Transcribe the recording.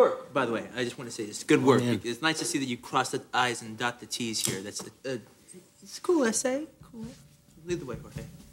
work, by the way. I just want to say this. Good work. Man. It's nice to see that you cross the I's and dot the T's here. It's a cool essay. Cool. Lead the way, Jorge.